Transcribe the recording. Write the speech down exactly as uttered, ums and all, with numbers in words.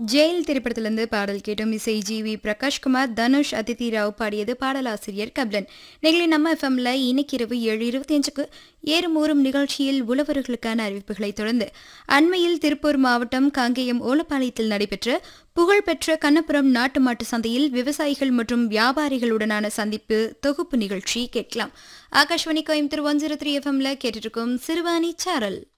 Jail திரைப்படத்திலிருந்து பாடல் கேட்டும் இசை ஜி வி பிரகாஷ்குமார், தனுஷ், அதித்தி ராவ் பாடியது. பாடலாசிரியர் கபிலன். நிகழ்ச்சி நம்ம எஃப்எம்ல இன்னைக்கு இரவு ஏழு இருபத்தி அஞ்சுக்கு ஏறும் ஊறும் நிகழ்ச்சியில் உழவர்களுக்கான அறிவிப்புகளை தொடர்ந்து அண்மையில் திருப்பூர் மாவட்டம் காங்கேயம் ஓலப்பாளையத்தில் நடைபெற்ற புகழ்பெற்ற கண்ணபுரம் நாட்டு மாட்டு சந்தையில் விவசாயிகள் மற்றும் வியாபாரிகளுடனான சந்திப்பு தொகுப்பு நிகழ்ச்சி கேட்கலாம். Akashvani Coimbatore one zero three எஃப்எம்ல கேட்டுருக்கும் சிறுவாணி சாரல்.